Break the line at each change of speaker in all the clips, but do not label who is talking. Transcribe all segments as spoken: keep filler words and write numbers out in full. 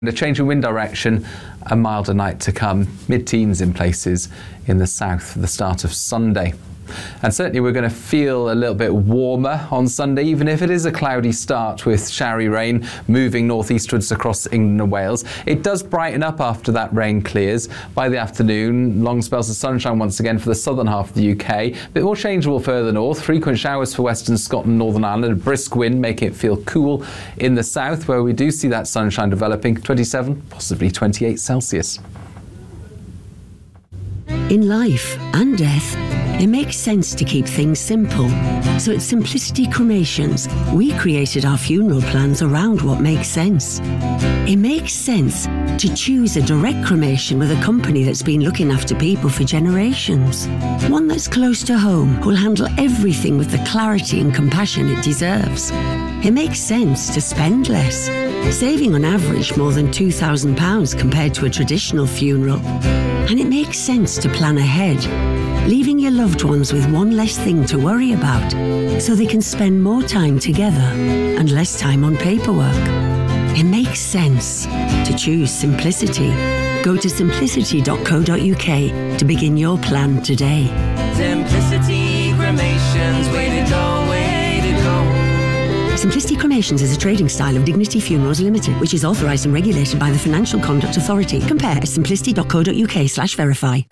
A change in wind direction, a milder night to come, mid-teens in places in the south for the start of Sunday. And certainly we're going to feel a little bit warmer on Sunday, even if it is a cloudy start with showery rain moving northeastwards across England and Wales. It does brighten up after that rain clears. By the afternoon, long spells of sunshine once again for the southern half of the U K. A bit more changeable further north, frequent showers for western Scotland, Northern Ireland, a brisk wind making it feel cool in the south, where we do see that sunshine developing, twenty-seven, possibly twenty-eight Celsius.
In life and death, it makes sense to keep things simple. So at Simplicity Cremations, we created our funeral plans around what makes sense. It makes sense to choose a direct cremation with a company that's been looking after people for generations. One that's close to home, who'll handle everything with the clarity and compassion it deserves. It makes sense to spend less, saving on average more than two thousand pounds compared to a traditional funeral. And it makes sense to plan ahead, leaving your loved ones with one less thing to worry about, so they can spend more time together and less time on paperwork. It makes sense to choose simplicity. Go to simplicity dot co dot uk to begin your plan today.
Simplicity Cremations, way to go, way to go.
Simplicity Cremations is a trading style of Dignity Funerals Limited, which is authorised and regulated by the Financial Conduct Authority. Compare at simplicity dot co dot uk slash verify.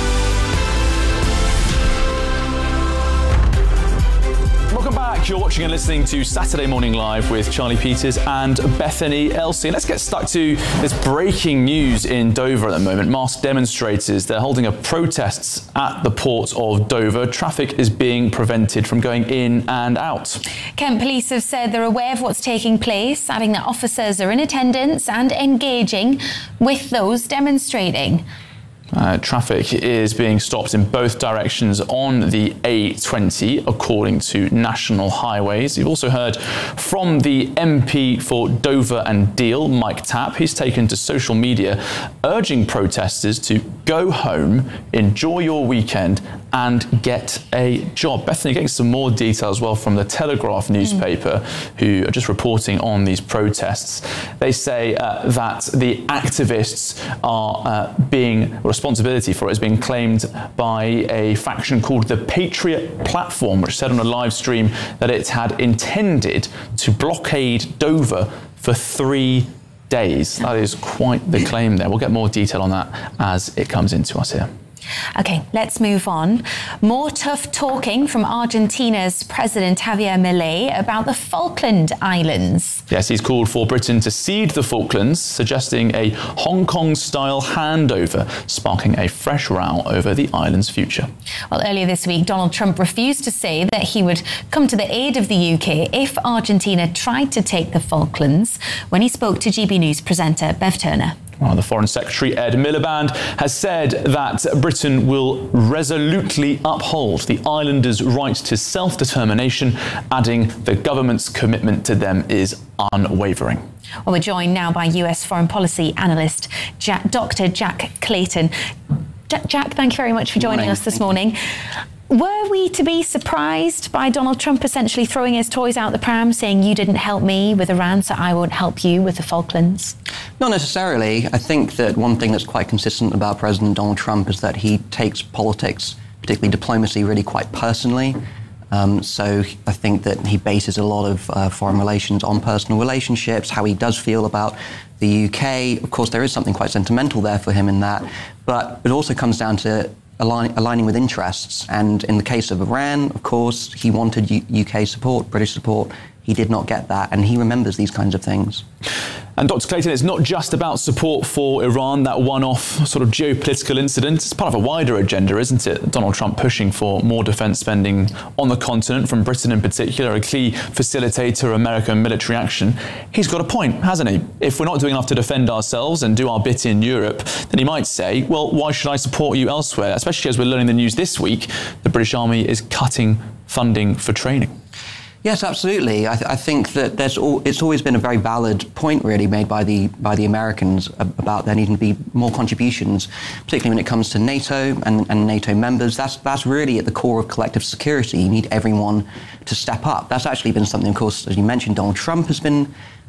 You're watching and listening to Saturday Morning Live with Charlie Peters and Bethany Elsey. Let's get stuck to this breaking news in Dover at the moment. Masked demonstrators, they're holding up protests at the port of Dover. Traffic is being prevented from going in and out.
Kent Police have said they're aware of what's taking place, adding that officers are in attendance and engaging with those demonstrating.
Uh, traffic is being stopped in both directions on the A twenty, according to National Highways. You've also heard from the M P for Dover and Deal, Mike Tapp. He's taken to social media, urging protesters to go home, enjoy your weekend, and get a job. Bethany, getting some more detail as well from the Telegraph newspaper, mm. who are just reporting on these protests. They say uh, that the activists are uh, being responsibility for it is being claimed by a faction called the Patriot Platform, which said on a live stream that it had intended to blockade Dover for three days. That is quite the claim there. We'll get more detail on that as it comes into us here.
OK, let's move on. More tough talking from Argentina's President Javier Milei about the Falkland Islands.
Yes, he's called for Britain to cede the Falklands, suggesting a Hong Kong-style handover, sparking a fresh row over the island's future.
Well, earlier this week, Donald Trump refused to say that he would come to the aid of the U K if Argentina tried to take the Falklands when he spoke to G B News presenter Bev Turner.
Well, the Foreign Secretary, Ed Miliband, has said that Britain will resolutely uphold the islanders' right to self-determination, adding the government's commitment to them is unwavering.
Well, we're joined now by U S foreign policy analyst Jack, Doctor Jack Clayton. Jack, Jack, thank you very much for joining morning. us this morning. Were we to be surprised by Donald Trump essentially throwing his toys out the pram, saying you didn't help me with Iran, so I won't help you with the Falklands?
Not necessarily. I think that one thing that's quite consistent about President Donald Trump is that he takes politics, particularly diplomacy, really quite personally. Um, so I think that he bases a lot of uh, foreign relations on personal relationships, how he does feel about the U K. Of course, there is something quite sentimental there for him in that, but it also comes down to Align, aligning with interests. And in the case of Iran, of course, he wanted U- UK support, British support. He did not get that, and he remembers these kinds of things.
And Doctor Clayton, it's not just about support for Iran, that one-off sort of geopolitical incident. It's part of a wider agenda, isn't it? Donald Trump pushing for more defence spending on the continent, from Britain in particular, a key facilitator of American military action. He's got a point, hasn't he? If we're not doing enough to defend ourselves and do our bit in Europe, then he might say, well, why should I support you elsewhere? Especially as we're learning the news this week, the British Army is cutting funding for training.
Yes, absolutely. I, th- I think that there's all, it's always been a very valid point really made by the by the Americans about there needing to be more contributions, particularly when it comes to NATO and, and NATO members. That's that's really at the core of collective security. You need everyone to step up. That's actually been something, of course, as you mentioned, Donald Trump has been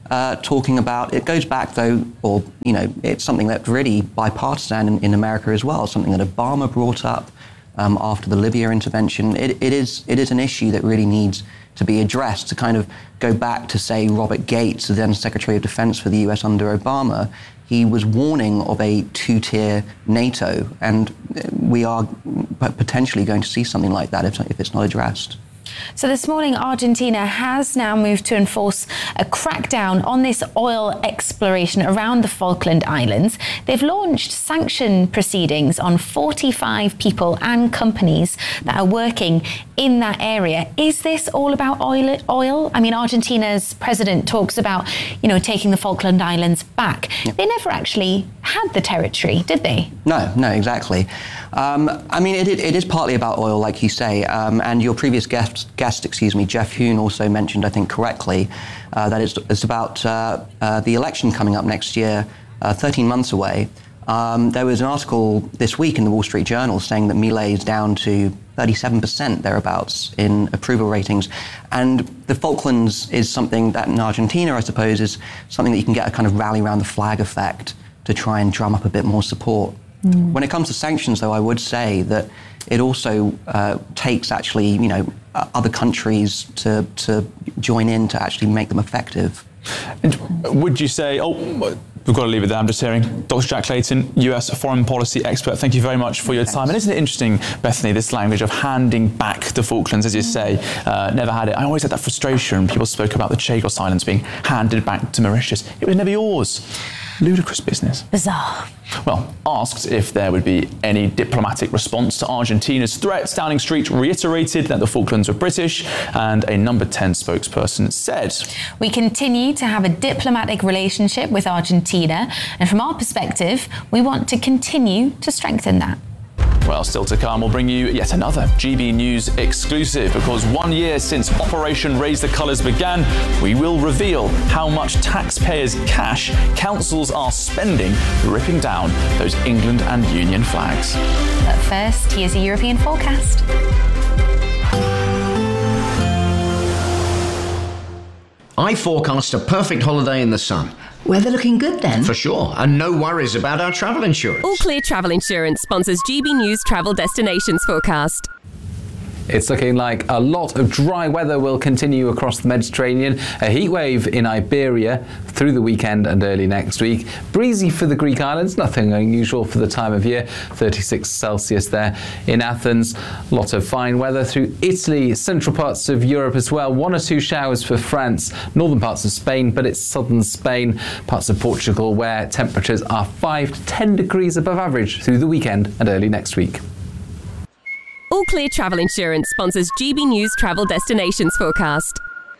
uh, talking about, it goes back though, or, you know, it's something that's really bipartisan in, in America as well, something that Obama brought up um, after the Libya intervention. It, it is it is an issue that really needs to be addressed. To kind of go back to, say, Robert Gates, the then Secretary of Defense for the U S under Obama, he was warning of a two-tier NATO, and we are potentially going to see something like that if, if it's not addressed.
So this morning, Argentina has now moved to enforce a crackdown on this oil exploration around the Falkland Islands. They've launched sanction proceedings on forty-five people and companies that are working in that area. Is this all about oil? Oil? I mean, Argentina's president talks about, you know, taking the Falkland Islands back. Yeah. They never actually had the territory, did they?
No, no, exactly. Um, I mean, it, it is partly about oil, like you say, um, and your previous guest, guest, excuse me, Jeff Huhn also mentioned, I think correctly, uh, that it's, it's about uh, uh, the election coming up next year, uh, thirteen months away. Um, there was an article this week in the Wall Street Journal saying that Milei is down to thirty-seven percent thereabouts in approval ratings. And the Falklands is something that in Argentina, I suppose, is something that you can get a kind of rally around the flag effect to try and drum up a bit more support. Mm. When it comes to sanctions, though, I would say that it also uh, takes actually, you know, other countries to, to join in to actually make them effective.
And would you say, oh, we've got to leave it there. I'm just hearing Doctor Jack Clayton, U S foreign policy expert. Thank you very much for your time. And isn't it interesting, Bethany, this language of handing back the Falklands, as you say, uh, never had it. I always had that frustration. People spoke about the Chagos Islands being handed back to Mauritius. It was never yours. Ludicrous business.
Bizarre.
Well, asked if there would be any diplomatic response to Argentina's threats, Downing Street reiterated that the Falklands were British, and a Number ten spokesperson said,
"We continue to have a diplomatic relationship with Argentina, and from our perspective, we want to continue to strengthen that."
Well, still to come, we'll bring you yet another G B News exclusive, because one year since Operation Raise the Colours began, we will reveal how much taxpayers' cash councils are spending ripping down those England and Union flags.
But first, here's a European forecast.
I forecast a perfect holiday in the sun.
Weather looking good then?
For sure, and no worries about our travel insurance.
All Clear Travel Insurance sponsors G B News Travel Destinations Forecast.
It's looking like a lot of dry weather will continue across the Mediterranean. A heat wave in Iberia through the weekend and early next week. Breezy for the Greek islands, nothing unusual for the time of year. thirty-six Celsius there in Athens. A lot of fine weather through Italy, central parts of Europe as well. One or two showers for France, northern parts of Spain, but it's southern Spain, parts of Portugal where temperatures are five to ten degrees above average through the weekend and early next week.
All Clear Travel Insurance sponsors G B News Travel Destinations Forecast.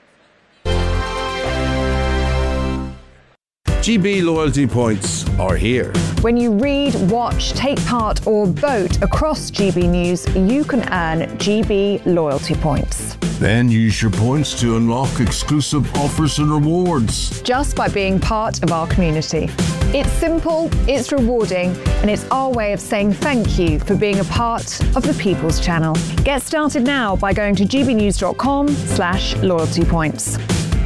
G B loyalty points are here.
When you read, watch, take part or vote across G B News, you can earn G B loyalty points.
Then use your points to unlock exclusive offers and rewards.
Just by being part of our community. It's simple, it's rewarding, and it's our way of saying thank you for being a part of the People's Channel. Get started now by going to gbnews.com slash loyalty points.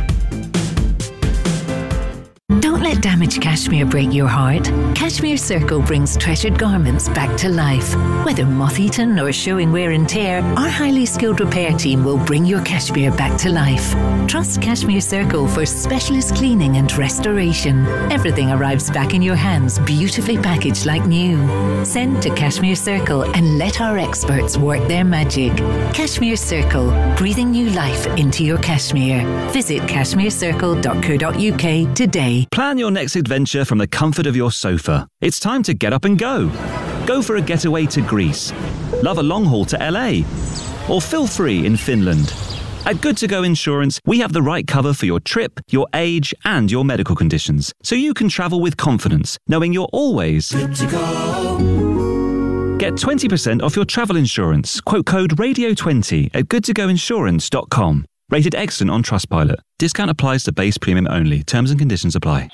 Don't let damaged cashmere break your heart. Cashmere Circle brings treasured garments back to life. Whether moth-eaten or showing wear and tear, our highly skilled repair team will bring your cashmere back to life. Trust Cashmere Circle for specialist cleaning and restoration. Everything arrives back in your hands, beautifully packaged like new. Send to Cashmere Circle and let our experts work their magic. Cashmere Circle, breathing new life into your cashmere. Visit cashmere circle dot co dot uk today.
Plan your next adventure from the comfort of your sofa. It's time to get up and go. Go for a getaway to Greece. Love a long haul to L A. Or feel free in Finland. At Good To Go Insurance, we have the right cover for your trip, your age, and your medical conditions, so you can travel with confidence, knowing you're always good to go. Get twenty percent off your travel insurance. Quote code radio twenty at good to go insurance dot com. Rated excellent on Trustpilot. Discount applies to base premium only. Terms and conditions apply.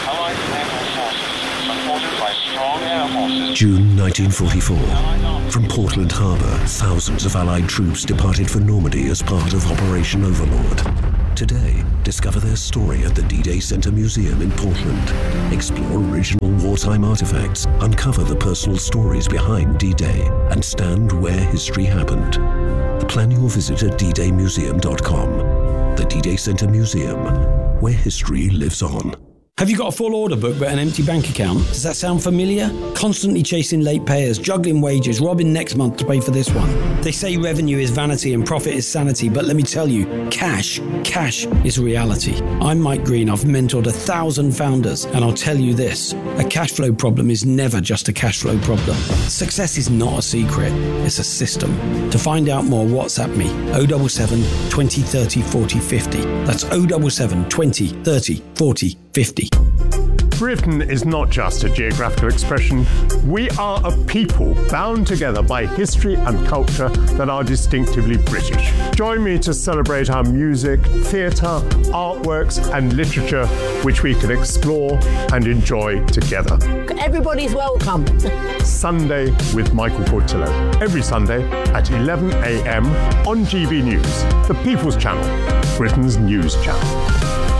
June nineteen forty-four. From Portland Harbour, thousands of Allied troops departed for Normandy as part of Operation Overlord. Today, discover their story at the D-Day Center Museum in Portland. Explore original wartime artifacts, uncover the personal stories behind D-Day, and stand where history happened. Plan your visit at d day museum dot com. The D-Day Center Museum, where history lives on.
Have you got a full order book but an empty bank account? Does that sound familiar? Constantly chasing late payers, juggling wages, robbing next month to pay for this one. They say revenue is vanity and profit is sanity, but let me tell you, cash, cash is reality. I'm Mike Green, I've mentored a thousand founders, and I'll tell you this, a cash flow problem is never just a cash flow problem. Success is not a secret, it's a system. To find out more, WhatsApp me, oh seven seven, twenty, thirty, forty, fifty. That's oh seven seven, twenty, thirty, forty, fifty.
Britain is not just a geographical expression. We are a people bound together by history and culture that are distinctively British. Join me to celebrate our music, theatre, artworks and literature, which we can explore and enjoy together.
Everybody's welcome.
Sunday with Michael Portillo. Every Sunday at eleven a m on G B News, the People's Channel, Britain's news channel.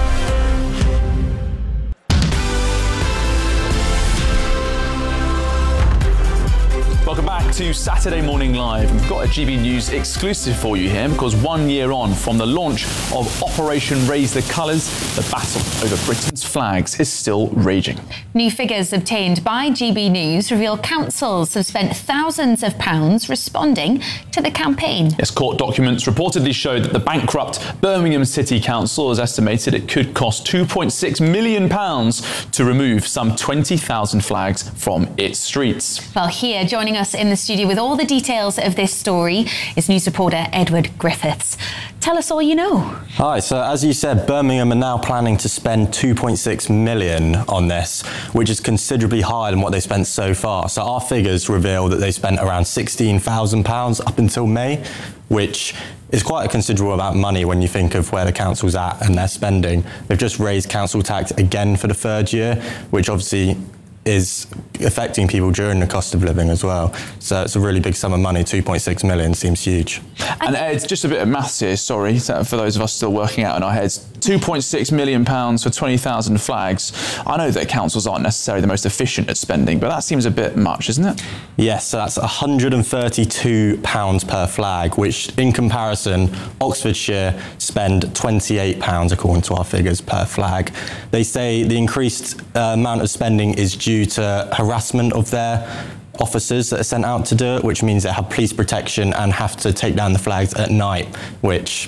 Welcome back to Saturday Morning Live. We've got a G B News exclusive for you here because one year on from the launch of Operation Raise the Colours, the battle over Britain's flags is still raging.
New figures obtained by G B News reveal councils have spent thousands of pounds responding to the campaign.
Yes, court documents reportedly show that the bankrupt Birmingham City Council has estimated it could cost two point six million pounds to remove some twenty thousand flags from its streets.
Well, here joining us in the studio with all the details of this story is news reporter Edward Griffiths. Tell us all you know.
Hi, so as you said, Birmingham are now planning to spend two point six million on this, which is considerably higher than what they spent so far. So our figures reveal that they spent around sixteen thousand pounds up until May, which is quite a considerable amount of money when you think of where the council's at and their spending. They've just raised council tax again for the third year, which obviously is affecting people during the cost of living as well. So it's a really big sum of money. two point six million seems huge.
And Ed, just a bit of maths here, sorry, for those of us still working out in our heads. two point six million pounds for twenty thousand flags. I know that councils aren't necessarily the most efficient at spending, but that seems a bit much, isn't it?
Yes, so that's one hundred thirty-two pounds per flag, which in comparison, Oxfordshire spend twenty-eight pounds according to our figures per flag. They say the increased uh, amount of spending is due to harassment of their officers that are sent out to do it, which means they have police protection and have to take down the flags at night, which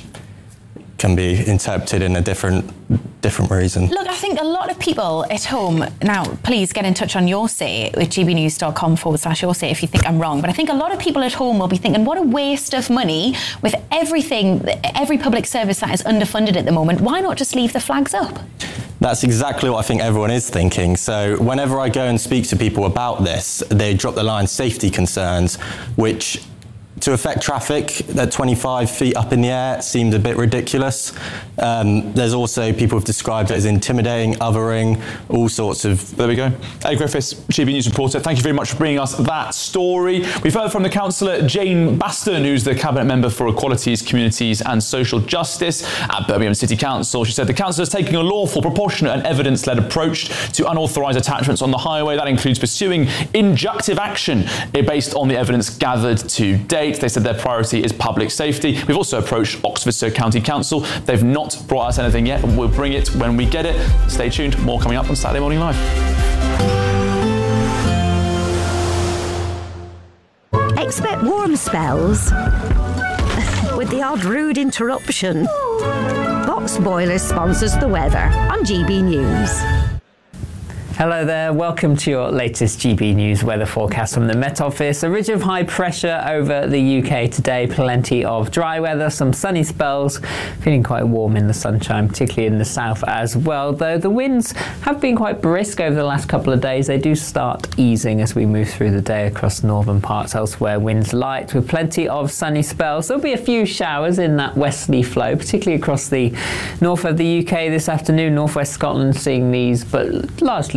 can be interpreted in a different different reason.
Look, I think a lot of people at home, now please get in touch on your say with gbnews.com forward slash your say if you think I'm wrong, but I think a lot of people at home will be thinking, what a waste of money with everything, every public service that is underfunded at the moment. Why not just leave the flags up?
That's exactly what I think everyone is thinking. So whenever I go and speak to people about this, they drop the line safety concerns, which to affect traffic at twenty-five feet up in the air seemed a bit ridiculous. Um, there's also people have described it as intimidating, othering, all sorts of...
There we go. Ed Griffiths, G B News reporter, thank you very much for bringing us that story. We've heard from the councillor Jane Baston, who's the Cabinet Member for Equalities, Communities and Social Justice at Birmingham City Council. She said the council is taking a lawful, proportionate and evidence-led approach to unauthorised attachments on the highway. That includes pursuing injunctive action based on the evidence gathered to date. They said their priority is public safety. We've also approached Oxfordshire County Council. They've not brought us anything yet, and we'll bring it when we get it. Stay tuned, more coming up on Saturday Morning Live.
Expect warm spells with the odd rude interruption. Box Boilers sponsors the weather on G B News.
Hello there, welcome to your latest G B News weather forecast from the Met Office. A ridge of high pressure over the U K today, plenty of dry weather, some sunny spells, feeling quite warm in the sunshine, particularly in the south as well, though the winds have been quite brisk over the last couple of days. They do start easing as we move through the day across northern parts. Elsewhere, winds light with plenty of sunny spells. There'll be a few showers in that westerly flow, particularly across the north of the U K this afternoon, northwest Scotland seeing these, but largely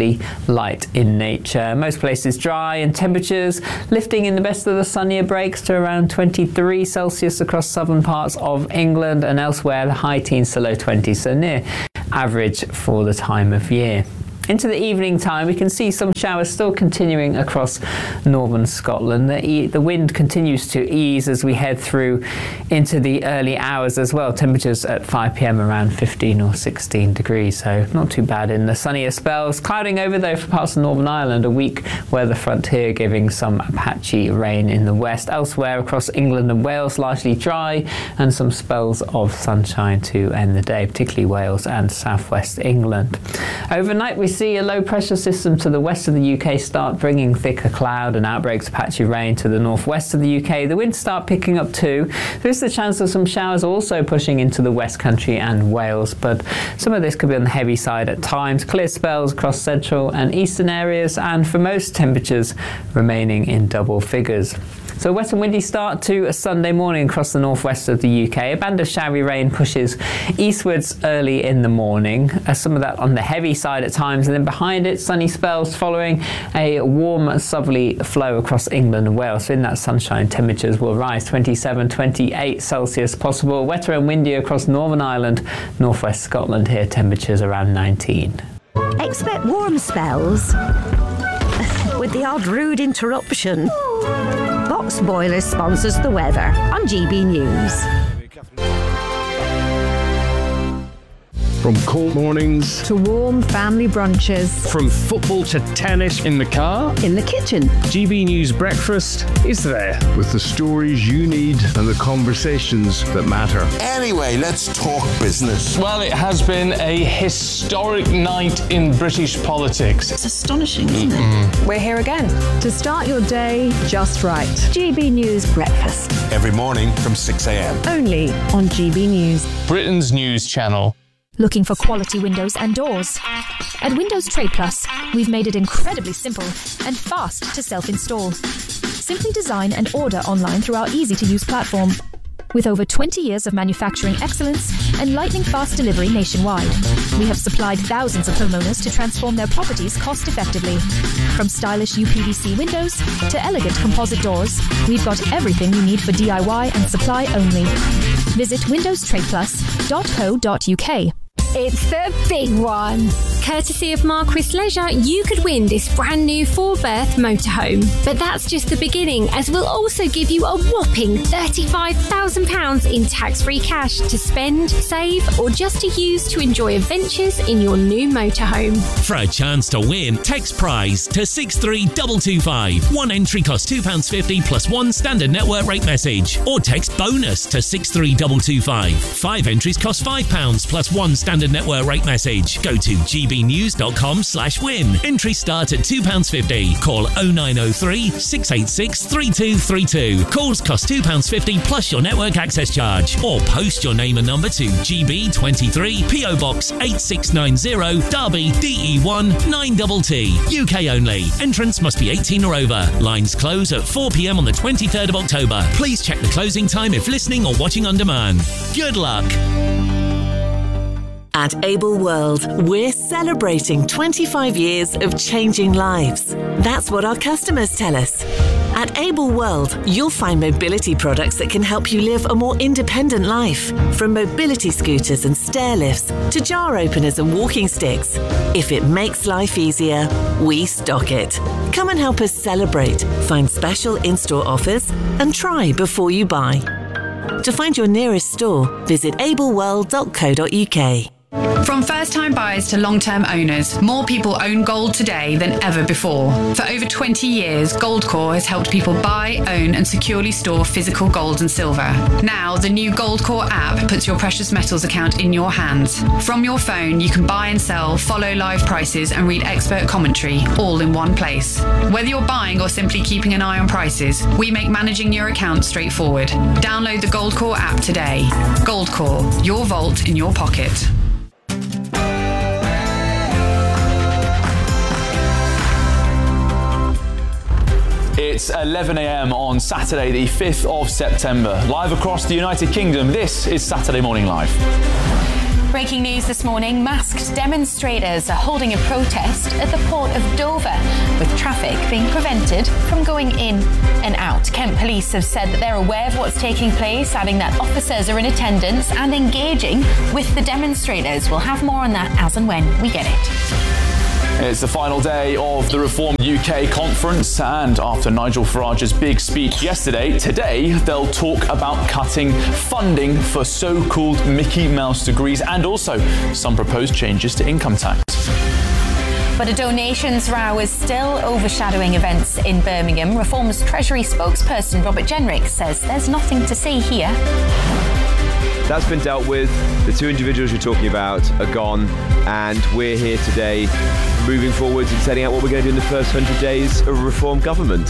relatively light in nature. Most places dry and temperatures lifting in the best of the sunnier breaks to around twenty-three Celsius across southern parts of England, and elsewhere the high teens to low twenties, so near average for the time of year. Into the evening time, we can see some showers still continuing across northern Scotland. The, e- the wind continues to ease as we head through into the early hours as well. Temperatures at five p.m. around fifteen or sixteen degrees, so not too bad in the sunnier spells. Clouding over though for parts of Northern Ireland, a weak weather front here giving some patchy rain in the west. Elsewhere across England and Wales, largely dry and some spells of sunshine to end the day, particularly Wales and southwest England. Overnight we see a low pressure system to the west of the U K start bringing thicker cloud and outbreaks of patchy rain to the northwest of the U K. The winds start picking up too. There is the chance of some showers also pushing into the West Country and Wales, but some of this could be on the heavy side at times. Clear spells across central and eastern areas, and for most temperatures remaining in double figures. So a wet and windy start to a Sunday morning across the northwest of the U K. A band of showery rain pushes eastwards early in the morning. Uh, some of that on the heavy side at times, and then behind it, sunny spells following a warm southerly flow across England and Wales. So in that sunshine, temperatures will rise twenty-seven, twenty-eight Celsius possible. Wetter and windy across Northern Ireland, northwest Scotland here, temperatures around nineteen.
Expect warm spells with the odd rude interruption. Box Boiler sponsors the weather on G B News.
From cold mornings
to warm family brunches,
from football to tennis in the car,
in the kitchen,
G B News Breakfast is there.
With the stories you need and the conversations that matter.
Anyway, let's talk business.
Well, it has been a historic night in British politics.
It's astonishing, isn't mm-hmm. it?
We're here again to start your day just right. G B News Breakfast.
Every morning from six a.m.
Only on G B News.
Britain's news channel.
Looking for quality windows and doors? At Windows Trade Plus, we've made it incredibly simple and fast to self-install. Simply design and order online through our easy-to-use platform. With over twenty years of manufacturing excellence and lightning-fast delivery nationwide, we have supplied thousands of homeowners to transform their properties cost-effectively. From stylish U P V C windows to elegant composite doors, we've got everything you need for D I Y and supply only. Visit windows trade plus dot co dot u k.
It's the big one. Courtesy of Marquis Leisure, you could win this brand new four-berth motorhome. But that's just the beginning, as we'll also give you a whopping thirty-five thousand pounds in tax-free cash to spend, save, or just to use to enjoy adventures in your new motorhome.
For a chance to win, text prize to six three two two five. One entry costs two pounds fifty plus one standard network rate message. Or text bonus to six three two two five. Five entries cost five pounds plus one standard network rate message. Go to g b news dot com slash win. Entry start at two pounds fifty. Call oh nine oh three, six eight six, three two three two. Calls cost two pounds fifty plus your network access charge. Or post your name and number to G B twenty-three, P O Box eight six nine zero, Derby, D E one nine T T. U K only. Entrance must be eighteen or over. Lines close at four p.m. on the twenty-third of October. Please check the closing time if listening or watching on demand. Good luck.
At Able World, we're celebrating twenty-five years of changing lives. That's what our customers tell us. At Able World, you'll find mobility products that can help you live a more independent life. From mobility scooters and stair lifts to jar openers and walking sticks. If it makes life easier, we stock it. Come and help us celebrate, find special in-store offers, and try before you buy. To find your nearest store, visit able world dot co dot u k.
From first-time buyers to long-term owners, more people own gold today than ever before. For over twenty years, Goldcore has helped people buy, own and securely store physical gold and silver. Now, the new Goldcore app puts your precious metals account in your hands. From your phone, you can buy and sell, follow live prices and read expert commentary, all in one place. Whether you're buying or simply keeping an eye on prices, we make managing your account straightforward. Download the Goldcore app today. Goldcore, your vault in your pocket.
It's eleven a.m. on Saturday, the fifth of September. Live across the United Kingdom, this is Saturday Morning Live.
Breaking news this morning, masked demonstrators are holding a protest at the port of Dover, with traffic being prevented from going in and out. Kent Police have said that they're aware of what's taking place, adding that officers are in attendance and engaging with the demonstrators. We'll have more on that as and when we get it.
It's the final day of the Reform U K conference, and after Nigel Farage's big speech yesterday, today they'll talk about cutting funding for so-called Mickey Mouse degrees and also some proposed changes to income tax.
But a donations row is still overshadowing events in Birmingham. Reform's Treasury spokesperson Robert Jenrick says there's nothing to see here.
That's been dealt with. The two individuals you're talking about are gone, and we're here today moving forwards and setting out what we're going to do in the first one hundred days of a Reform government.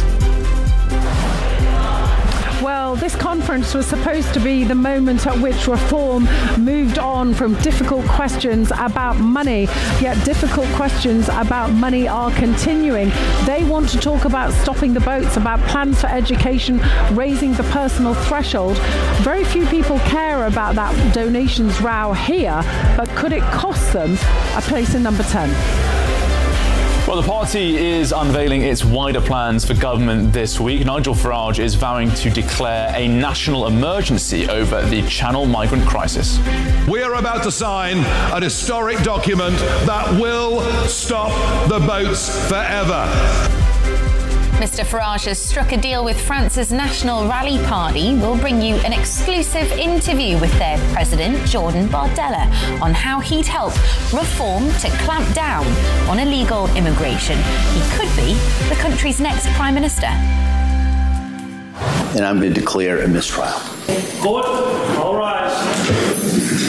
Well, this conference was supposed to be the moment at which Reform moved on from difficult questions about money, yet difficult questions about money are continuing. They want to talk about stopping the boats, about plans for education, raising the personal threshold. Very few people care about that donations row here, but could it cost them a place in number ten?
Well, the party is unveiling its wider plans for government this week. Nigel Farage is vowing to declare a national emergency over the Channel migrant crisis.
We are about to sign an historic document that will stop the boats forever.
Mister Farage has struck a deal with France's National Rally Party. We'll bring you an exclusive interview with their president, Jordan Bardella, on how he'd help Reform to clamp down on illegal immigration. He could be the country's next Prime Minister.
And I'm going to declare a mistrial.
Good. All rise.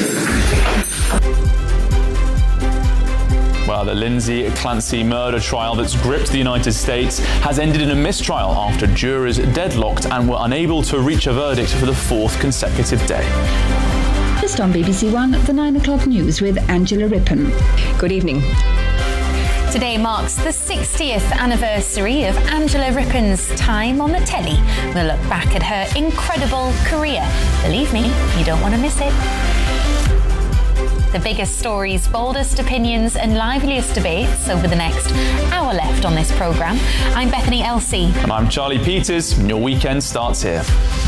Well, the Lindsay Clancy murder trial that's gripped the United States has ended in a mistrial after jurors deadlocked and were unable to reach a verdict for the fourth consecutive day.
Just on B B C One, the nine o'clock news with Angela Rippon. Good evening.
Today marks the sixtieth anniversary of Angela Rippon's time on the telly. We'll look back at her incredible career. Believe me, you don't want to miss it. The biggest stories, boldest opinions and liveliest debates over the next hour left on this programme. I'm Bethany Elsey.
And I'm Charlie Peters, and your weekend starts here.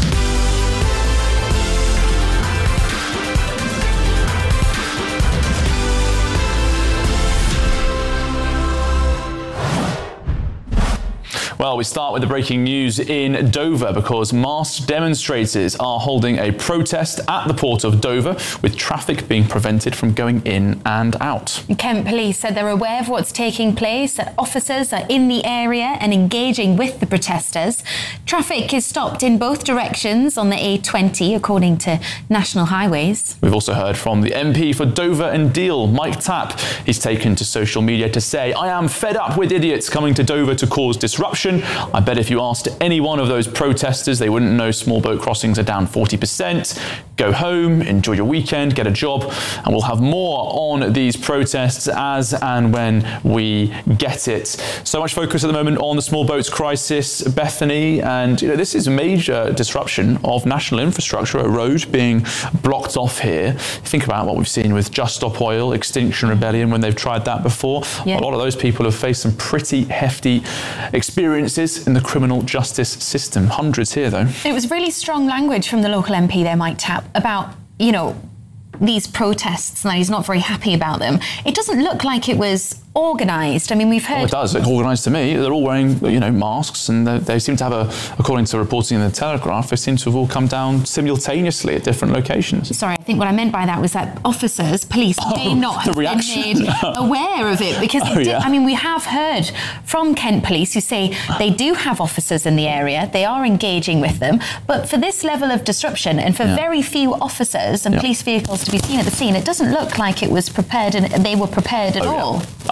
Well, we start with the breaking news in Dover because masked demonstrators are holding a protest at the port of Dover with traffic being prevented from going in and out.
Kent Police said they're aware of what's taking place, that officers are in the area and engaging with the protesters. Traffic is stopped in both directions on the A twenty, according to National Highways.
We've also heard from the M P for Dover and Deal, Mike Tapp. He's taken to social media to say, "I am fed up with idiots coming to Dover to cause disruption. I bet if you asked any one of those protesters, they wouldn't know small boat crossings are down forty percent. Go home, enjoy your weekend, get a job, and we'll have more on these protests as and when we get it." So much focus at the moment on the small boats crisis, Bethany, and you know, this is a major disruption of national infrastructure, a road being blocked off here. Think about what we've seen with Just Stop Oil, Extinction Rebellion, when they've tried that before. Yeah. A lot of those people have faced some pretty hefty experiences in the criminal justice system. Hundreds here, though.
It was really strong language from the local M P there, Mike Tapp, about, you know, these protests, and he's not very happy about them. It doesn't look like it was organised. I mean, we've heard...
Oh, it does. It's organised to me. They're all wearing, you know, masks, and they, they seem to have a, according to reporting in the Telegraph, they seem to have all come down simultaneously at different locations.
Sorry, I think what I meant by that was that officers, police,
oh,
may not have been made aware of it, because
oh,
it did,
yeah.
I mean, we have heard from Kent Police who say they do have officers in the area, they are engaging with them, but for this level of disruption and for yeah. very few officers and yeah. police vehicles to be seen at the scene, it doesn't look like it was prepared and they were prepared at
oh,
all.
Yeah.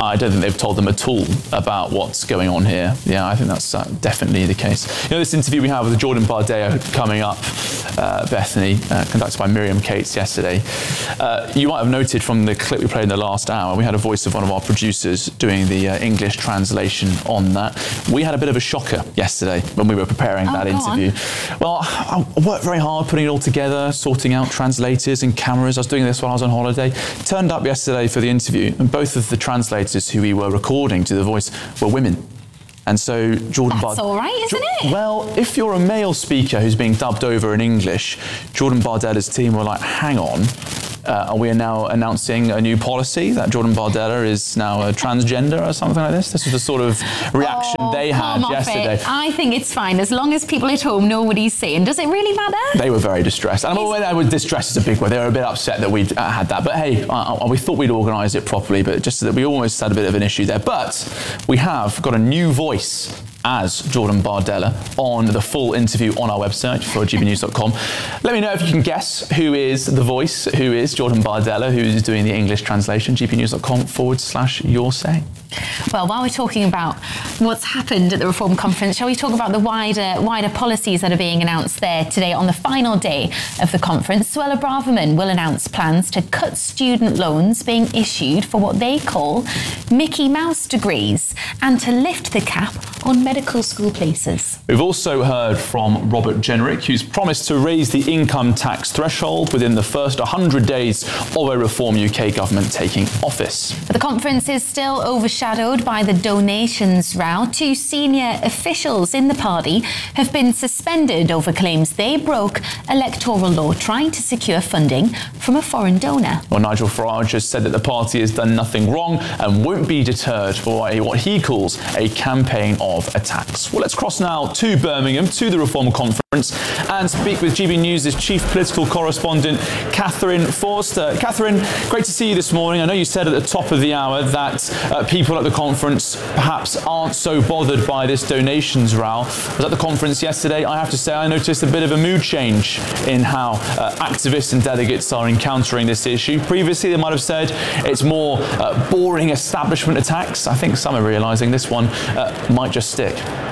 I don't think they've told them at all about what's going on here. Yeah, I think that's uh, definitely the case. You know, this interview we have with Jordan Bardella coming up, uh, Bethany, uh, conducted by Miriam Cates yesterday. Uh, you might have noted from the clip we played in the last hour, we had a voice of one of our producers doing the uh, English translation on that. We had a bit of a shocker yesterday when we were preparing
oh,
that interview. On. Well, I worked very hard putting it all together, sorting out translators and cameras. I was doing this while I was on holiday. Turned up yesterday for the interview, and both of the translators who we were recording to the voice were women. And so Jordan
That's
Bard-
all right, isn't it?
Well, if you're a male speaker who's being dubbed over in English, Jordan Bardella's team were like, hang on, uh, we are now announcing a new policy that Jordan Bardella is now a transgender or something like this. This was the sort of reaction
oh,
they had yesterday.
It. I think it's fine, as long as people at home know what he's saying. Does it really matter?
They were very distressed. And well, I was distressed is a big word. They were a bit upset that we'd uh, had that. But hey, uh, we thought we'd organise it properly, but just that we almost had a bit of an issue there. But we have got a new voice as Jordan Bardella on the full interview on our website for g b news dot com. Let me know if you can guess who is the voice, who is Jordan Bardella, who is doing the English translation. g b news dot com forward slash your say.
Well, while we're talking about what's happened at the Reform Conference, shall we talk about the wider wider policies that are being announced there today on the final day of the conference? Suella Braverman will announce plans to cut student loans being issued for what they call Mickey Mouse degrees and to lift the cap on medical school places.
We've also heard from Robert Jenrick, who's promised to raise the income tax threshold within the first one hundred days of a Reform U K government taking office.
But the conference is still overshadowed by the donations row. Two senior officials in the party have been suspended over claims they broke electoral law trying to secure funding from a foreign donor.
Well, Nigel Farage has said that the party has done nothing wrong and won't be deterred by what he calls a campaign of attacks. Well, let's cross now to Birmingham, to the Reform Conference, and speak with G B News' chief political correspondent, Catherine Forster. Catherine, great to see you this morning. I know you said at the top of the hour that uh, people at the conference perhaps aren't so bothered by this donations row. I was at the conference yesterday. I have to say I noticed a bit of a mood change in how uh, activists and delegates are encountering this issue. Previously, they might have said it's more uh, boring establishment attacks. I think some are realising this one uh, might just stick.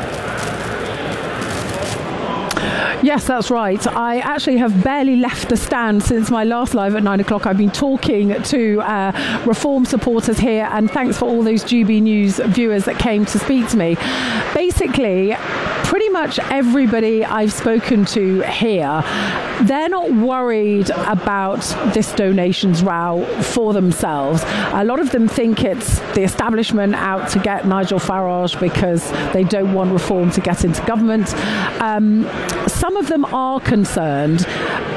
Yes, that's right. I actually have barely left the stand since my last live at nine o'clock. I've been talking to uh, Reform supporters here, and thanks for all those G B News viewers that came to speak to me. Basically, pretty much everybody I've spoken to here, they're not worried about this donations row for themselves. A lot of them think it's the establishment out to get Nigel Farage because they don't want Reform to get into government. Um, some of them are concerned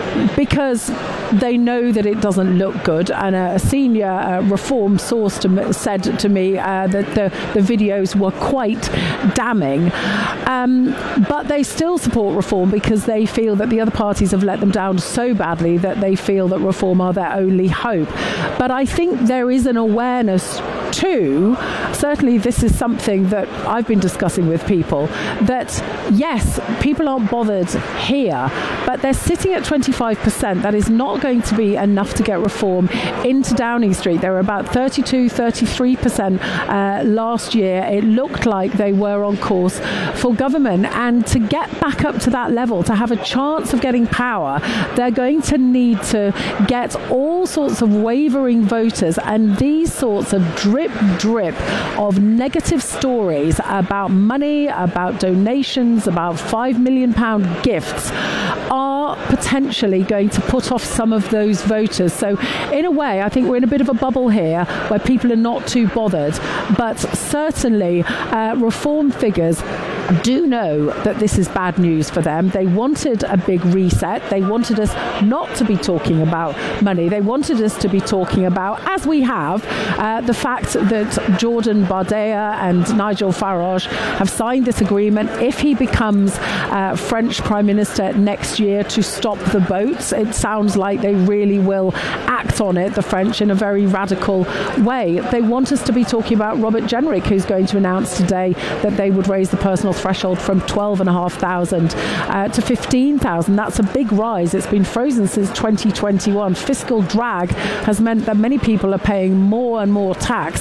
because they know that it doesn't look good, and a senior uh, Reform source to me, said to me uh, that the, the videos were quite damning, um, but they still support Reform because they feel that the other parties have let them down so badly that they feel that Reform are their only hope. But I think there is an awareness too, certainly this is something that I've been discussing with people, that yes, people aren't bothered here, but they're sitting at twenty-five percent. That is not going to be enough to get Reform into Downing Street. They were about thirty-two, thirty-three percent uh, last year. It looked like they were on course for government, and to get back up to that level, to have a chance of getting power, they're going to need to get all sorts of wavering voters, and these sorts of drip drip of negative stories about money, about donations, about five million pound gifts are potentially going to put off some of those voters. So in a way, I think we're in a bit of a bubble here where people are not too bothered, but certainly uh, Reform figures do know that this is bad news for them. They wanted a big reset. They wanted us not to be talking about money. They wanted us to be talking about, as we have, uh, the fact that Jordan Bardella and Nigel Farage have signed this agreement. If he becomes uh, French Prime Minister next year, to stop the boats, it sounds like they really will act on it, the French, in a very radical way. They want us to be talking about Robert Jenrick, who's going to announce today that they would raise the personal threshold from twelve and a half thousand uh, to fifteen thousand. That's a big rise. It's been frozen since twenty twenty-one. Fiscal drag has meant that many people are paying more and more tax.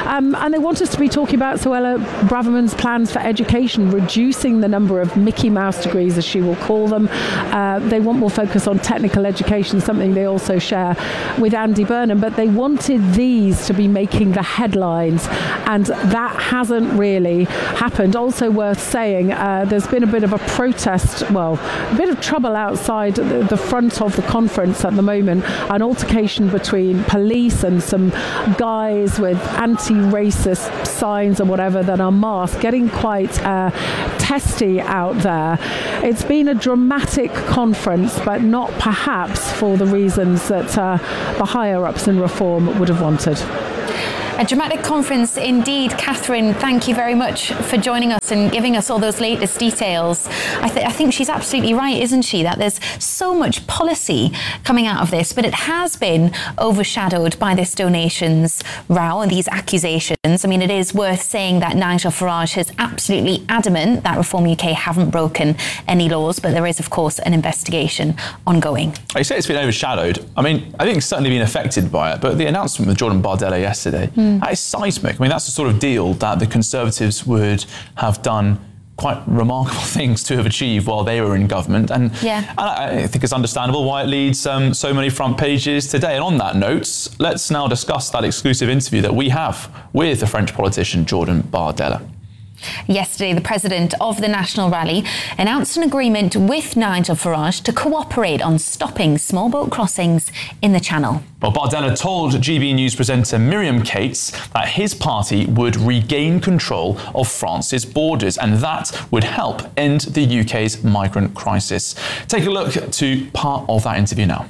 Um, and they want us to be talking about Suella Braverman's plans for education, reducing the number of Mickey Mouse degrees, as she will call them. Uh, they want more focus on technical education, something they also share with Andy Burnham. But they wanted these to be making the headlines, and that hasn't really happened. Also worth saying, uh, there's been a bit of a protest, well, a bit of trouble outside the, the front of the conference at the moment, an altercation between police and some guys with anti-racist signs or whatever that are masked, getting quite uh, testy out there. It's been a dramatic conference, but not perhaps for the reasons that uh, the higher-ups in Reform would have wanted.
A dramatic conference indeed. Catherine, thank you very much for joining us and giving us all those latest details. I, th- I think she's absolutely right, isn't she, that there's so much policy coming out of this, but it has been overshadowed by this donations row and these accusations. I mean, it is worth saying that Nigel Farage is absolutely adamant that Reform U K haven't broken any laws, but there is, of course, an investigation ongoing.
I say it's been overshadowed. I mean, I think it's certainly been affected by it, but the announcement with Jordan Bardella yesterday, mm. that is seismic. I mean, that's the sort of deal that the Conservatives would have done quite remarkable things to have achieved while they were in government. And,
yeah.
and I think it's understandable why it leads um, so many front pages today. And on that note, let's now discuss that exclusive interview that we have with the French politician Jordan Bardella.
Yesterday, the president of the National Rally announced an agreement with Nigel Farage to cooperate on stopping small boat crossings in the Channel.
Well, Bardella told G B News presenter Miriam Cates that his party would regain control of France's borders, and that would help end the U K's migrant crisis. Take a look to part of that interview now.